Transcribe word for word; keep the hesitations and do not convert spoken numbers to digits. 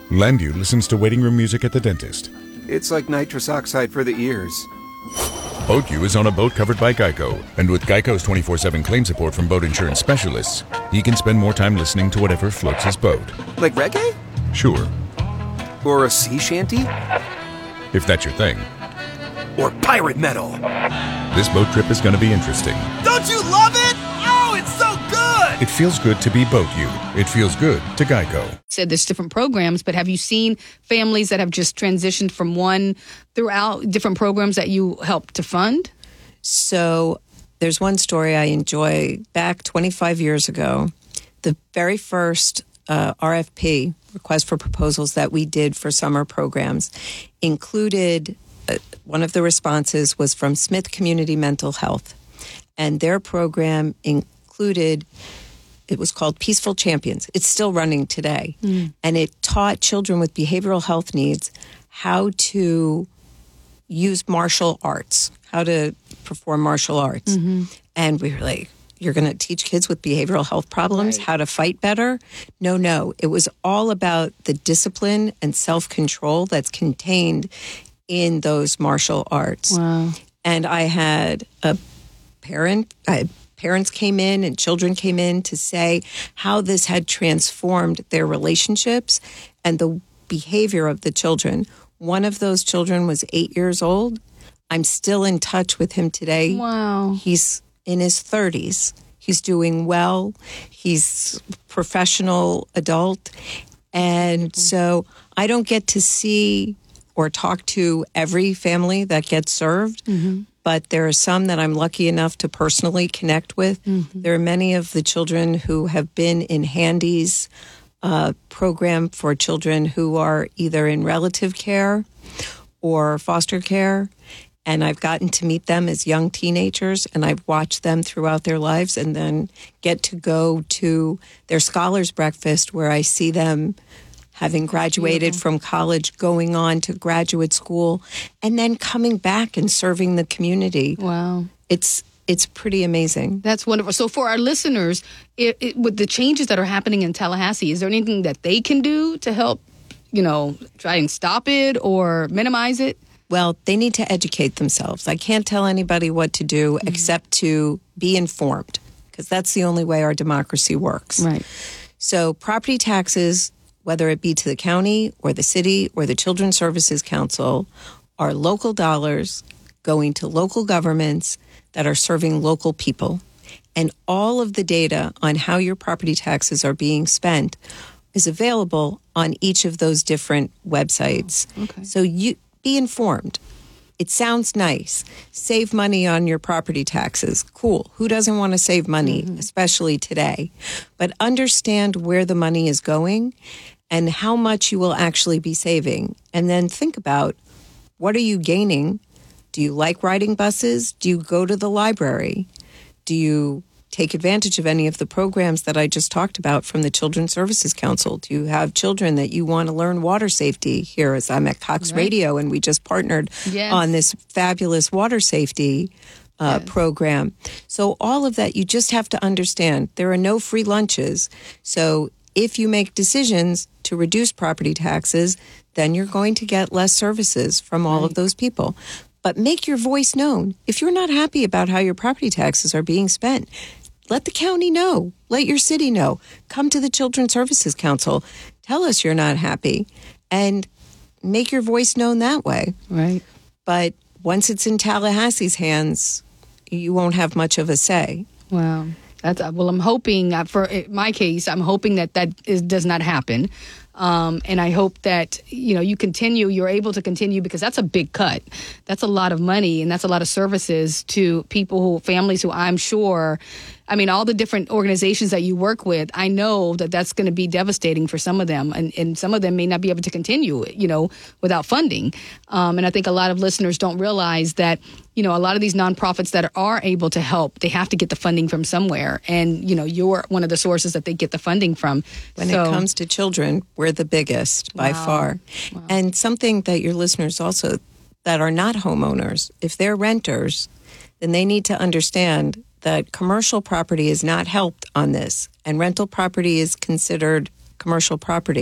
Landview listens to waiting room music at the dentist. It's like nitrous oxide for the ears. BoatU is on a boat covered by Geico, and with Geico's twenty-four seven claim support from boat insurance specialists, he can spend more time listening to whatever floats his boat. Like reggae? Sure. Or a sea shanty? If that's your thing. Or pirate metal? This boat trip is going to be interesting. Don't you love it? Oh, it's so good! It feels good to be BoatU. It feels good to Geico. Said there's different programs, but have you seen families that have just transitioned from one throughout different programs that you help to fund? So there's one story I enjoy. Back twenty-five years ago, the very first uh, R F P, request for proposals, that we did for summer programs included, uh, one of the responses was from Smith Community Mental Health. And their program included, it was called Peaceful Champions. It's still running today. Mm. And it taught children with behavioral health needs how to use martial arts, how to perform martial arts. Mm-hmm. And we were like, you're going to teach kids with behavioral health problems right. how to fight better? No, no. It was all about the discipline and self-control that's contained in those martial arts. Wow. And I had a parent, I, parents came in and children came in to say how this had transformed their relationships and the behavior of the children. One of those children was eight years old. I'm still in touch with him today. Wow. He's in his thirties. He's doing well. He's a professional adult. And mm-hmm. so I don't get to see or talk to every family that gets served. Mm-hmm. But there are some that I'm lucky enough to personally connect with. Mm-hmm. There are many of the children who have been in Handy's uh, program for children who are either in relative care or foster care. And I've gotten to meet them as young teenagers, and I've watched them throughout their lives, and then get to go to their scholars breakfast where I see them having graduated Beautiful. From college, going on to graduate school, and then coming back and serving the community. Wow. It's it's pretty amazing. That's wonderful. So for our listeners, it, it, with the changes that are happening in Tallahassee, is there anything that they can do to help, you know, try and stop it or minimize it? Well, they need to educate themselves. I can't tell anybody what to do mm-hmm. except to be informed, because that's the only way our democracy works. Right. So property taxes, whether it be to the county or the city or the Children's Services Council, are local dollars going to local governments that are serving local people. And all of the data on how your property taxes are being spent is available on each of those different websites. Oh, okay. So you be informed. It sounds nice. Save money on your property taxes. Cool. Who doesn't want to save money, mm-hmm. especially today? But understand where the money is going and how much you will actually be saving. And then think about, what are you gaining? Do you like riding buses? Do you go to the library? Do you take advantage of any of the programs that I just talked about from the Children's Services Council? Do you have children that you want to learn water safety here, as I'm at Cox right. Radio, and we just partnered yes. on this fabulous water safety uh, yes. program. So all of that, you just have to understand. There are no free lunches. So if you make decisions to reduce property taxes, then you're going to get less services from all right. of those people. But make your voice known. If you're not happy about how your property taxes are being spent, let the county know. Let your city know. Come to the Children's Services Council. Tell us you're not happy, and make your voice known that way. Right. But once it's in Tallahassee's hands, you won't have much of a say. Wow. That's, well, I'm hoping, uh, for my case, I'm hoping that that is, does not happen. Um, and I hope that, you know, you continue, you're able to continue, because that's a big cut. That's a lot of money, and that's a lot of services to people who, families who I'm sure, I mean, all the different organizations that you work with, I know that that's going to be devastating for some of them. And, and some of them may not be able to continue, you know, without funding. Um, and I think a lot of listeners don't realize that, you know, a lot of these nonprofits that are able to help, they have to get the funding from somewhere. And, you know, you're one of the sources that they get the funding from. When so, it comes to children, we're the biggest by wow. far. Wow. And something that your listeners also that are not homeowners, if they're renters, then they need to understand that commercial property is not helped on this, and rental property is considered commercial property.